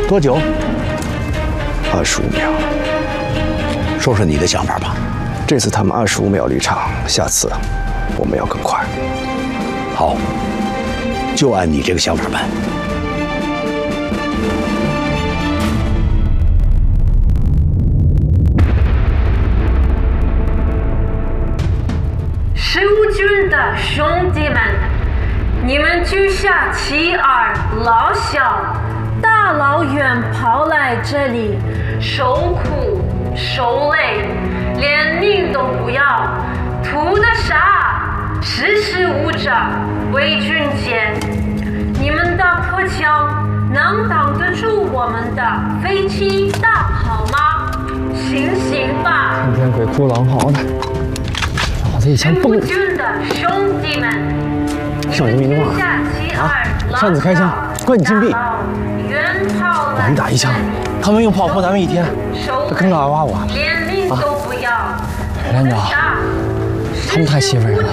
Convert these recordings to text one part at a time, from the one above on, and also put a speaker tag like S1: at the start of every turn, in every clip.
S1: 多久
S2: ？25秒。
S1: 说说你的想法吧。
S2: 这次他们25秒离场，下次我们要更快。
S1: 好，就按你这个想法办。
S3: 十五军的兄弟们，你们居下其二老小，大老远跑来这里，受苦受累，连命都不要，图的啥？识时务者为俊杰。你们的破枪能挡得住我们的飞机大炮吗？醒醒吧！
S4: 今天鬼哭狼嚎的，脑子一枪崩了。
S3: 军的兄弟们，
S4: 少爷明话啊！擅自开枪，关你禁闭。我们打一枪，他们用炮轰咱们一天，这坑道挖不完了啊！连长，他们太欺负人了。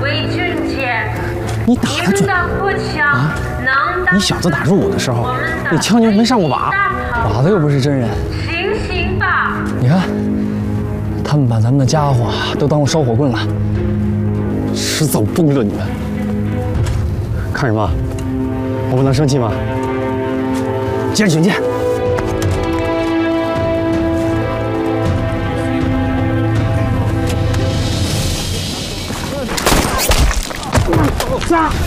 S4: 你打得准啊？你小子打入伍的时候，那枪就没上过靶，靶子又不是真人。
S3: 醒醒吧！
S4: 你看，他们把咱们的家伙都当我烧火棍了，迟早崩了你们！看什么？我不能生气吗？接着训练。杀！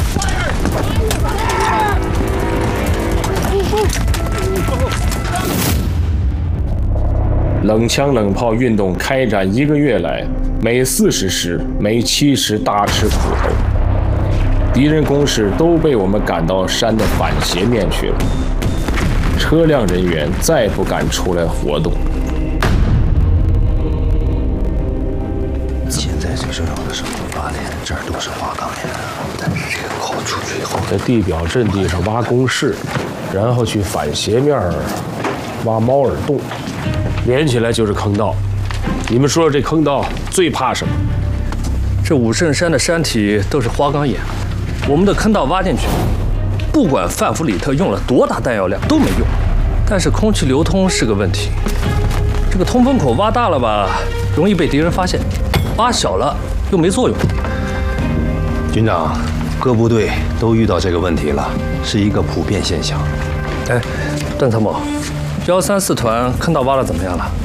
S5: 冷枪冷炮运动开展1个月来，每40师、每70大吃苦头。敌人攻势都被我们赶到山的反斜面去了，车辆人员再不敢出来活动。
S2: 现在最重要的是8连，这儿都是花岗岩，但是这个炮出去以后，
S5: 在地表阵地上挖工事，然后去反斜面挖猫耳洞，连起来就是坑道。你们说说这坑道最怕什么？
S6: 这武圣山的山体都是花岗岩，我们的坑道挖进去，不管范弗里特用了多大弹药量都没用。但是空气流通是个问题，这个通风口挖大了吧，容易被敌人发现；挖小了又没作用。
S2: 军长，各部队都遇到这个问题了，是一个普遍现象。
S6: 哎，段参谋，134团坑道挖的怎么样了？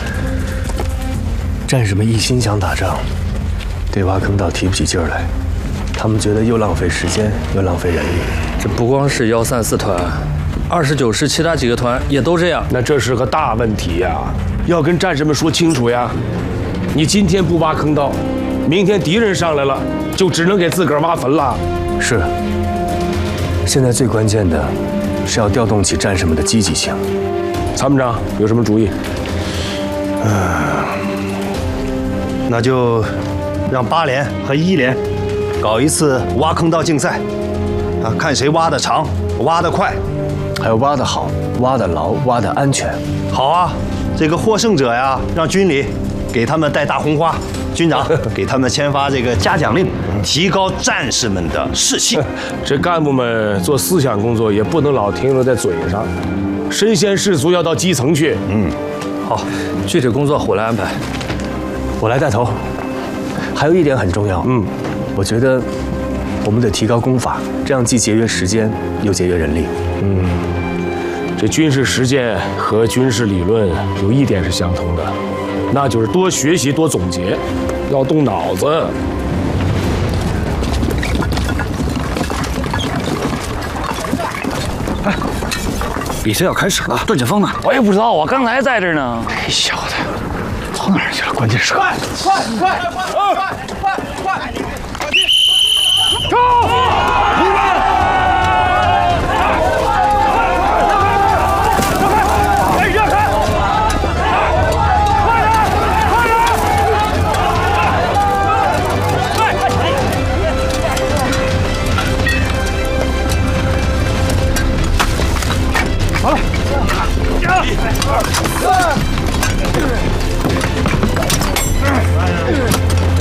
S2: 战士们一心想打仗，对挖坑道提不起劲儿来，他们觉得又浪费时间又浪费人力。
S6: 这不光是134团，29师其他几个团也都这样。
S5: 那这是个大问题呀，要跟战士们说清楚呀。你今天不挖坑道，明天敌人上来了，就只能给自个儿挖坟了。
S2: 是。现在最关键的是要调动起战士们的积极性。
S5: 参谋长有什么主意？
S2: 那就让8连和1连搞一次挖坑道竞赛，啊，看谁挖得长，挖得快，还有挖得好、挖得牢、挖得安全。好啊，这个获胜者呀，让军里给他们戴大红花，军长给他们签发这个嘉奖令，提高战士们的士气。
S5: 这干部们做思想工作也不能老停留在嘴上，身先士卒要到基层去。
S6: 好，具体工作我来安排。
S2: 我来带头。还有一点很重要，我觉得我们得提高功法，这样既节约时间又节约人力。
S5: 这军事实践和军事理论有一点是相同的，那就是多学习、多总结，要动脑子。
S1: 哎，比赛要开始了，段解放呢？
S7: 我也不知道，我刚才在这儿呢。
S1: 这小子跑哪儿去了？关键时刻，
S7: 快！